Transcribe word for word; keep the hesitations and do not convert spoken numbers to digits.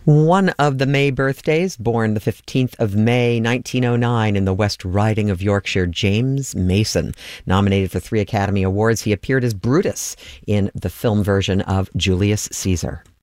One of the May birthdays, born the fifteenth of May, nineteen oh nine in the West Riding of Yorkshire, James Mason. Nominated for three Academy Awards, he appeared as Brutus in the film version of Julius Caesar.